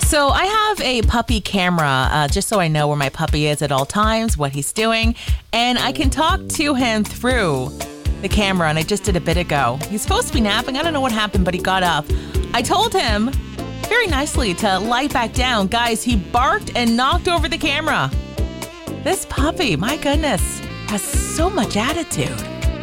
So I have a puppy camera, just so I know where my puppy is at all times, what he's doing, and I can talk to him through the camera, and I just did a bit ago. He's supposed to be napping. I don't know what happened, but he got up. I told him very nicely to lie back down. Guys, he barked and knocked over the camera. This puppy, my goodness, has so much attitude.